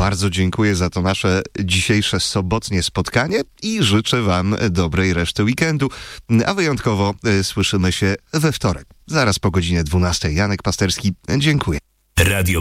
bardzo dziękuję za to nasze dzisiejsze sobotnie spotkanie i życzę wam dobrej reszty weekendu, a wyjątkowo słyszymy się we wtorek, zaraz po godzinie 12. Janek Pasterski, dziękuję. Radio